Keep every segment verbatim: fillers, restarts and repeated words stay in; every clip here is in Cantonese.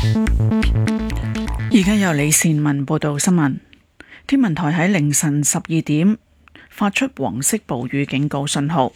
而家由李善文報道新聞。天文台喺凌晨十二點發出黃色暴雨警告信號。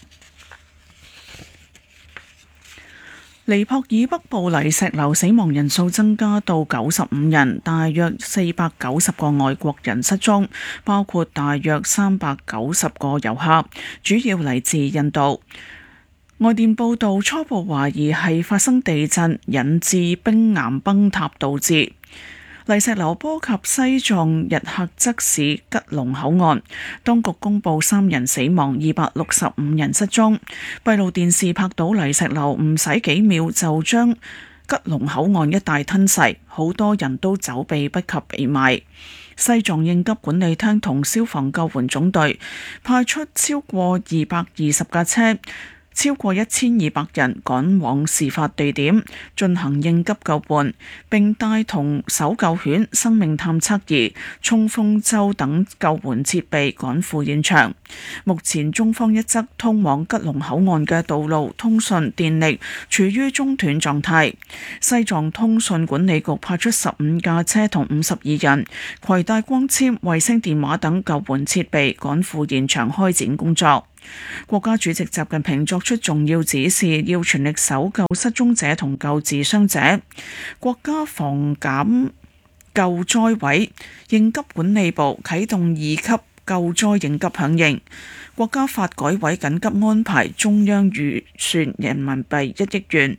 尼泊爾北部泥石流死亡人數增加到九十五人，大約四百九十個外國人失蹤，包括大約三百九十個遊客，主要嚟自印度。外電報道，初步懷疑係發生地震引致冰岩崩塌導致。泥石流波及西藏日喀則市吉隆口岸，當局公布三人死亡，二百六十五人失蹤。閉路電視拍到泥石流唔使幾秒就將吉隆口岸一帶吞噬，好多人都走避不及被埋。西藏應急管理廳同消防救援總隊派出超過二百二十架車，超過一千二百人趕往事發地點進行應急救援，並帶同搜救犬、生命探測儀、衝鋒舟等救援設備趕赴現場。目前中方一側通往吉隆口岸嘅道路、通訊、電力處於中斷狀態。西藏通訊管理局派出十五架車同五十二人，攜帶光纖、衛星電話等救援設備趕赴現場開展工作。國家主席習近平作出重要指示，要全力搜救失蹤者同救治傷者。國家防減救災委應急管理部啟動二級救災應急響應。國家發改委緊急安排中央預算人民幣一億元。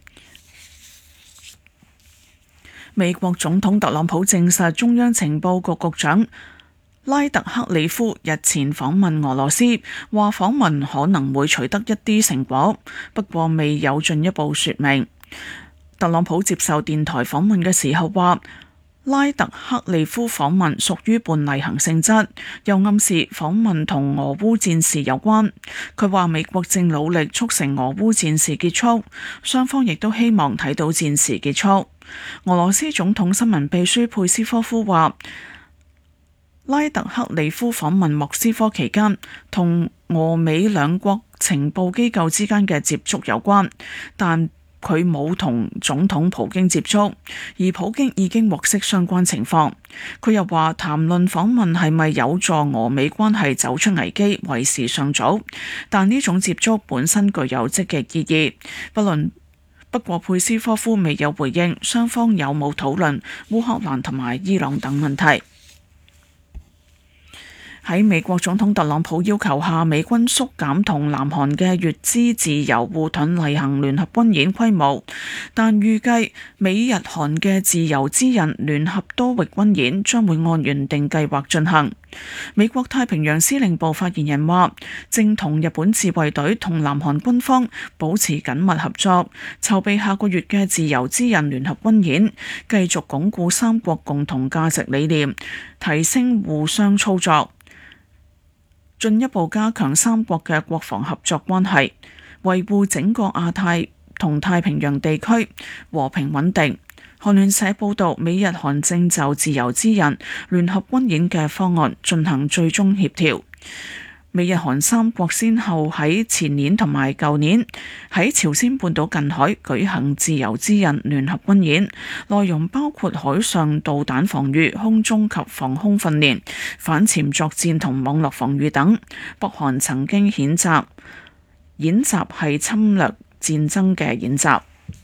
美國總統特朗普證實，中央情報局局長拉特克里夫日前訪問俄羅斯，話訪問可能會取得一啲成果，不過未有進一步說明。特朗普接受電台訪問嘅時候話，拉特克里夫訪問屬於半例行性質，又暗示訪問同俄烏戰事有關。佢話美國正努力促成俄烏戰事結束，雙方亦都希望睇到戰事結束。俄羅斯總統新聞秘書佩斯科夫話，拉特克里夫訪問莫斯科期間，同俄美兩國情報機構之間嘅接觸有關，但佢冇同總統普京接觸，而普京已經獲悉相關情況。佢又話，談論訪問係咪有助俄美關係走出危機，為時尚早，但呢種接觸本身具有積極意義。不論不過，佩斯科夫未有回應雙方有冇討論烏克蘭同埋伊朗等問題。喺美國總統特朗普要求下，美軍縮減同南韓嘅乙支自由護盾例行聯合軍演規模，但預計美日韓嘅自由之刃聯合多域軍演將會按原定計劃進行。美國太平洋司令部發言人話，正同日本自衛隊同南韓軍方保持緊密合作，籌備下個月嘅自由之刃聯合軍演，繼續鞏固三國共同價值理念，提升互相操作，進一步加強三國嘅國防合作關係，維護整個亞太同太平洋地區和平穩定。韓聯社報道，美日韓正就自由之刃聯合軍演嘅方案進行最終協調。美日韓三國先後喺前年同埋舊年喺朝鮮半島近海舉行自由之刃聯合軍演，內容包括海上導彈防禦、空中及防空訓練、反潛作戰同網絡防禦等。北韓曾經譴責演習係侵略戰爭嘅演習。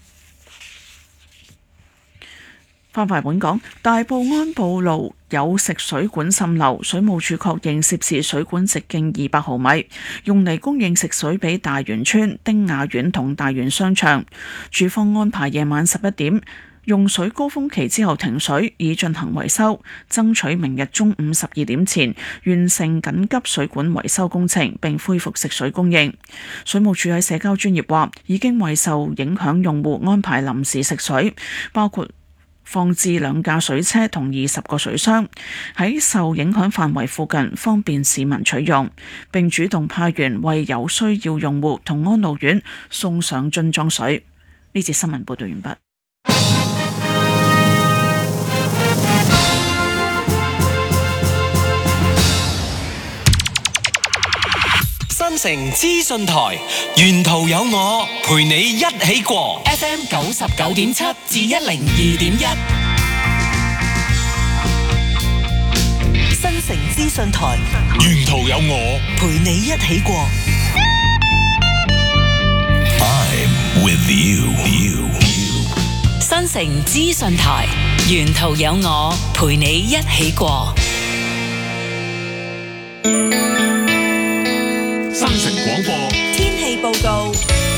翻返本港，大埔安埔路有食水管滲漏，水務署確認涉事水管直徑二百毫米，用嚟供應食水俾大元村、丁雅苑同大元商場。署方安排夜晚十一點用水高峰期之後停水，以進行維修，爭取明日中午十二點前完成緊急水管維修工程，並恢復食水供應。水務署喺社交專頁話，已經為受影響用戶安排臨時食水，包括放置兩架水車同二十個水箱喺受影響範圍附近，方便市民取用，並主動派員為有需要用戶同安老院送上樽裝水。呢節新聞報道完畢。 新城資訊台，沿途有我陪你一起過 F M 九十九點七至一零二點一，新城資訊台， 沿途有我陪你一起過。 I'm with you. you. 新城資訊台，沿途有我陪你一起過。 新城廣播天氣報告。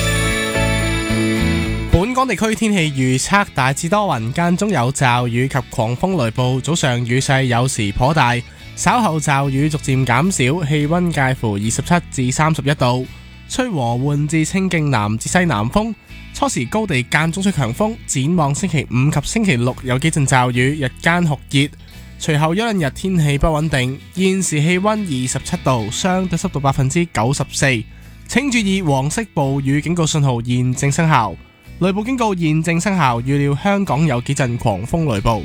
本港地區天氣預測大致多雲，間中有驟雨及狂風雷暴，早上雨勢有時頗大，稍後驟雨逐漸減少，氣溫介乎二十七至三十一度，吹和緩至清勁南至西南風，初時高地間中吹強風。展望星期五及星期六有幾陣驟雨，日間酷熱，隨後一兩日天氣不穩定。現時氣溫二十七度，相對濕度百分之九十四，請注意黃色暴雨警告信號現正生效，雷暴警告現正生效，預料香港有幾陣狂風雷暴。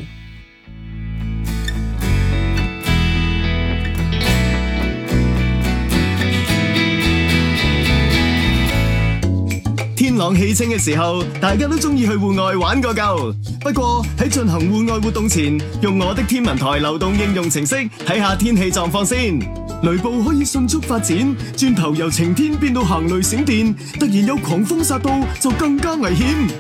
天朗氣清嘅時候，大家都中意去戶外玩個夠。不過喺進行戶外活動前，用我的天文台流動應用程式睇下天氣狀況先。雷暴可以迅速發展，轉頭由晴天變到行雷閃電，突然有狂風殺到就更加危險。